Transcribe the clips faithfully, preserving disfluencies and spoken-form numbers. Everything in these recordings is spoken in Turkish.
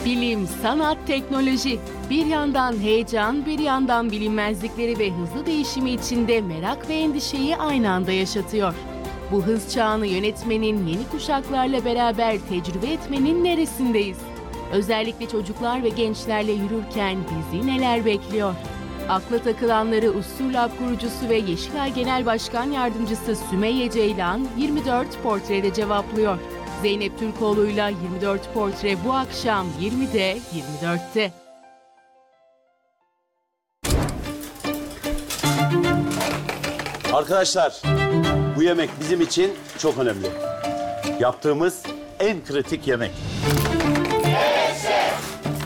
Bilim, sanat, teknoloji. Bir yandan heyecan, bir yandan bilinmezlikleri ve hızlı değişimi içinde merak ve endişeyi aynı anda yaşatıyor. Bu hız çağını yönetmenin, yeni kuşaklarla beraber tecrübe etmenin neresindeyiz? Özellikle çocuklar ve gençlerle yürürken bizi neler bekliyor? Akla takılanları Ustur Lab kurucusu ve Yeşilay Genel Başkan Yardımcısı Sümeyye Ceylan yirmi dört portrede cevaplıyor. Zeynep Türkoğlu'yla yirmi dört portre bu akşam yirmide yirmi dörtte. Arkadaşlar, bu yemek bizim için çok önemli. Yaptığımız en kritik yemek. Evet şef.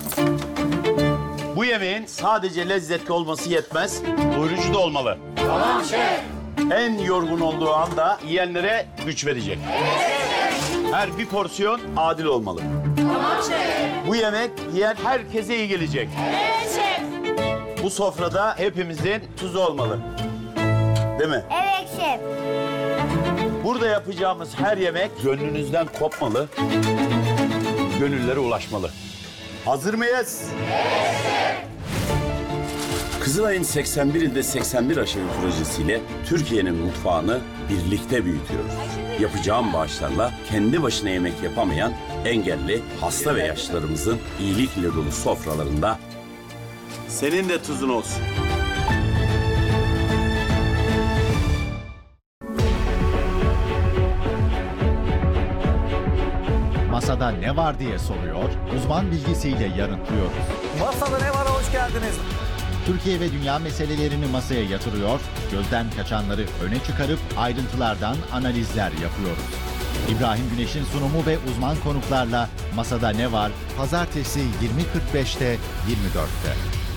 Bu yemeğin sadece lezzetli olması yetmez, doyurucu da olmalı. Tamam şef. En yorgun olduğu anda yiyenlere güç verecek. Evet. Her bir porsiyon adil olmalı. Tamam şef. Bu yemek yiyen herkese iyi gelecek. Evet şef. Bu sofrada hepimizin tuzu olmalı. Değil mi? Evet şef. Burada yapacağımız her yemek gönlünüzden kopmalı, gönüllere ulaşmalı. Hazır mıyız? Evet. Kızılay'ın seksen bir ilde seksen bir aşevi projesiyle Türkiye'nin mutfağını birlikte büyütüyoruz. Yapacağım bağışlarla kendi başına yemek yapamayan engelli, hasta ve yaşlılarımızın iyilikle dolu sofralarında senin de tuzun olsun. Masada ne var diye soruyor, uzman bilgisiyle yanıtlıyoruz. Masada ne var, hoş geldiniz. Türkiye ve dünya meselelerini masaya yatırıyor, gözden kaçanları öne çıkarıp ayrıntılardan analizler yapıyoruz. İbrahim Güneş'in sunumu ve uzman konuklarla Masada Ne Var? Pazartesi yirmi kırk beşte yirmi dörtte.